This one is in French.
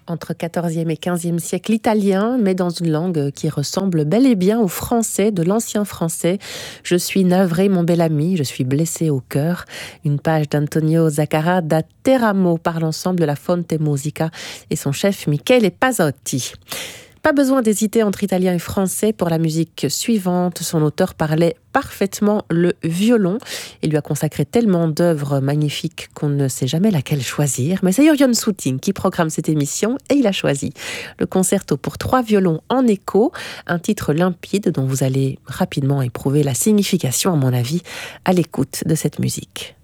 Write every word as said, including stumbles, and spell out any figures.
Entre quatorzième et quinzième siècle italien, mais dans une langue qui ressemble bel et bien au français, de l'ancien français. Je suis navré, mon bel ami, je suis blessé au cœur. Une page d'Antonio Zaccara da Teramo par l'ensemble de la Fonte Musica et son chef Michele Pasotti. Pas besoin d'hésiter entre italien et français pour la musique suivante. Son auteur parlait parfaitement le violon et lui a consacré tellement d'œuvres magnifiques qu'on ne sait jamais laquelle choisir. Mais c'est Jurgen Souting qui programme cette émission et il a choisi le concerto pour trois violons en écho, un titre limpide dont vous allez rapidement éprouver la signification, à mon avis, à l'écoute de cette musique.